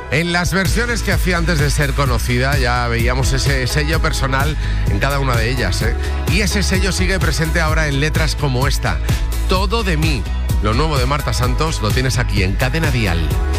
En las versiones que hacía antes de ser conocida ya veíamos ese sello personal en cada una de ellas, ¿eh? Y ese sello sigue presente ahora en letras como esta, Todo de mí. Lo nuevo de Marta Santos lo tienes aquí en Cadena Dial.